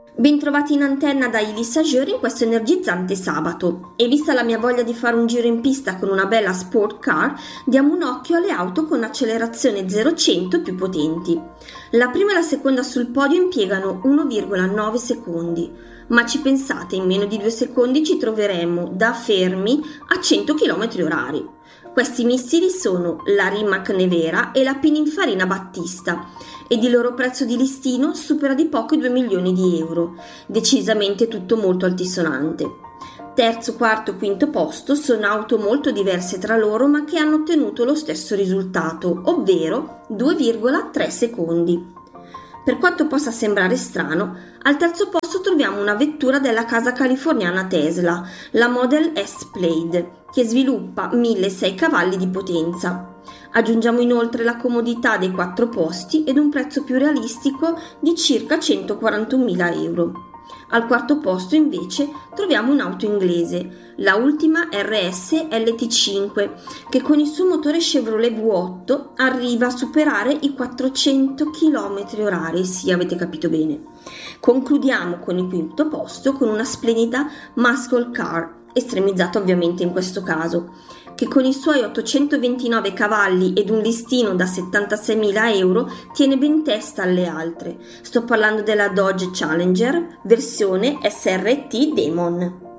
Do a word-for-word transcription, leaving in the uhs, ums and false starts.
Bentrovati in antenna da Ilis Ageur in questo energizzante sabato. E vista la mia voglia di fare un giro in pista con una bella sport car, diamo un occhio alle auto con accelerazione zero cento più potenti. La prima e la seconda sul podio impiegano uno virgola nove secondi, ma ci pensate, in meno di due secondi ci troveremo da fermi a cento chilometri orari. Questi missili sono la Rimac Nevera e la Pininfarina Battista, ed il loro prezzo di listino supera di poco i due milioni di euro, decisamente tutto molto altisonante. Terzo, quarto e quinto posto sono auto molto diverse tra loro ma che hanno ottenuto lo stesso risultato, ovvero due virgola tre secondi. Per quanto possa sembrare strano, al terzo posto troviamo una vettura della casa californiana Tesla, la Model S Plaid, che sviluppa milleseicento cavalli di potenza. Aggiungiamo inoltre la comodità dei quattro posti ed un prezzo più realistico di circa centoquarantunomila euro. Al quarto posto invece troviamo un'auto inglese, la Ultima R S L T cinque, che con il suo motore Chevrolet V otto arriva a superare i quattrocento chilometri orari, sì, avete capito bene. Concludiamo con il quinto posto con una splendida muscle car, estremizzata ovviamente in questo caso, che con i suoi ottocentoventinove cavalli ed un listino da settantaseimila euro tiene ben testa alle altre. Sto parlando della Dodge Challenger versione S R T Demon.